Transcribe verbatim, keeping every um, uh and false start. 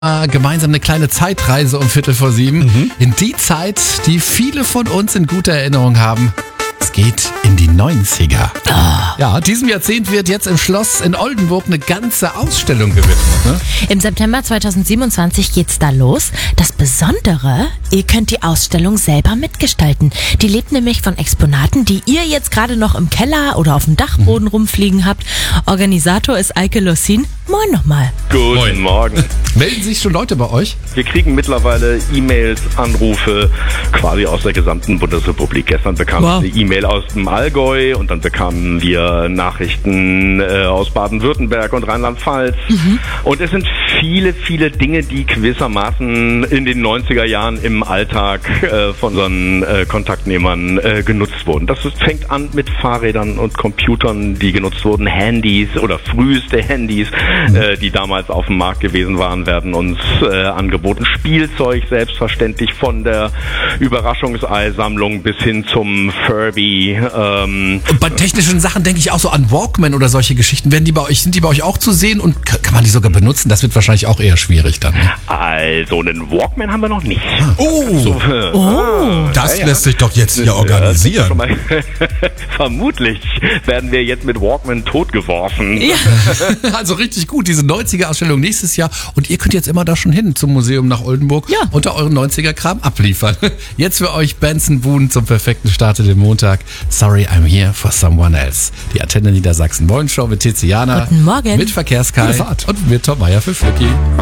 Gemeinsam eine kleine Zeitreise um Viertel vor sieben. Mhm. In die Zeit, die viele von uns in guter Erinnerung haben. Es geht in die neunziger. Oh. Ja, diesem Jahrzehnt wird jetzt im Schloss in Oldenburg eine ganze Ausstellung gewidmet. Ne? Im September zweitausendsiebenundzwanzig geht's da los. Das Besondere, ihr könnt die Ausstellung selber mitgestalten. Die lebt nämlich von Exponaten, die ihr jetzt gerade noch im Keller oder auf dem Dachboden mhm. rumfliegen habt. Organisator ist Eike Lossin. Moin nochmal. Guten Moin. Morgen. Melden sich schon Leute bei euch? Wir kriegen mittlerweile E-Mails, Anrufe quasi aus der gesamten Bundesrepublik. Gestern bekamen wir wow. eine E-Mail aus dem Allgäu und dann bekamen wir Nachrichten äh, aus Baden-Württemberg und Rheinland-Pfalz. Mhm. Und es sind viele, viele Dinge, die gewissermaßen in den neunziger Jahren im Alltag äh, von unseren äh, Kontaktnehmern äh, genutzt wurden. Das ist, fängt an mit Fahrrädern und Computern, die genutzt wurden, Handys oder früheste Handys, mhm. äh, die damals auf dem Markt gewesen waren, werden uns äh, angeboten. Spielzeug selbstverständlich, von der Überraschungseisammlung bis hin zum Furby. Ähm, und bei technischen Sachen denke ich auch so an Walkman oder solche Geschichten. Werden die bei euch, sind die bei euch auch zu sehen und kann man die sogar benutzen? Das wird wahrscheinlich auch eher schwierig dann. Ne? Also einen Walkman haben wir noch nicht. Ah. Oh, so, äh, oh. Ah, das ja, lässt ja. sich doch jetzt hier organisieren. Mal, vermutlich werden wir jetzt mit Walkman totgeworfen. Ja. Also richtig gut, diese neunziger-Ausstellung nächstes Jahr. Und ihr könnt jetzt immer da schon hin zum Museum nach Oldenburg ja. und da euren neunziger-Kram abliefern. Jetzt für euch Benson Boone zum perfekten Start in den Montag. Sorry, I'm here for someone else. Die Antenne Niedersachsen Morgenshow mit Tiziana. Guten Morgen. Mit Verkehrskai und mit Tom Meier für Flücki.